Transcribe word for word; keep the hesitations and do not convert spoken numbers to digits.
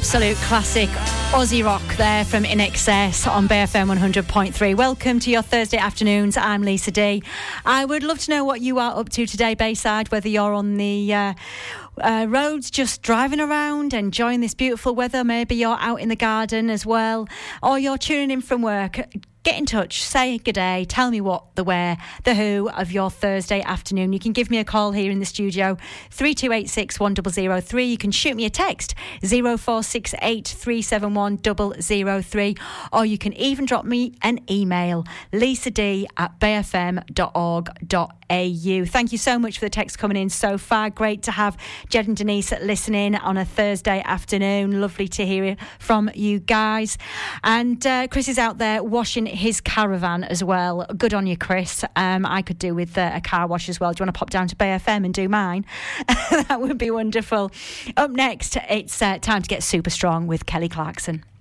Absolute classic Aussie rock there from I N X S on Bay F M one hundred point three. Welcome to your Thursday afternoons. I'm Lisa D. I would love to know what you are up to today, Bayside, whether you're on the uh, uh, roads just driving around, enjoying this beautiful weather. Maybe you're out in the garden as well, or you're tuning in from work. Get in touch, say good day, tell me what the where, the who of your Thursday afternoon. You can give me a call here in the studio, three two eight six one zero zero three. You can shoot me a text, zero four six eight three seven one zero zero three. Or you can even drop me an email, lisad at bayfm dot org dot a u. Thank you so much for the text coming in so far. Great to have Jed and Denise listening on a Thursday afternoon. Lovely to hear from you guys. And uh, Chris is out there washing his caravan as well. Good on you, Chris. Um, I could do with uh, a car wash as well. Do you want to pop down to Bay F M and do mine? That would be wonderful. Up next, it's uh, time to get super strong with Kelly Clarkson.